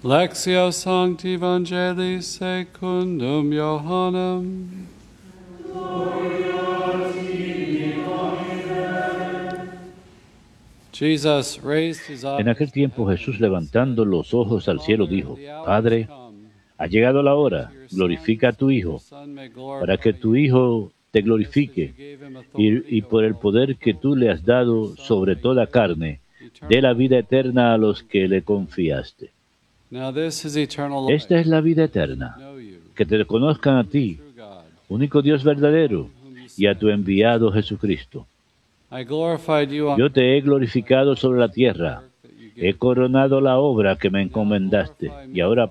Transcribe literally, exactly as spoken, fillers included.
Lectio Sancti Evangelii secundum Johannem. Jesus raised his eyes. En aquel tiempo Jesús, levantando los ojos al cielo, dijo: Padre, ha llegado la hora, glorifica a tu Hijo, para que tu Hijo te glorifique, y, y por el poder que tú le has dado sobre toda carne, dé la vida eterna a los que le confiaste. Esta es la vida eterna, que te conozcan a ti, único Dios verdadero, y a tu enviado Jesucristo. Yo te he glorificado sobre la tierra, he coronado la obra que me encomendaste, y ahora,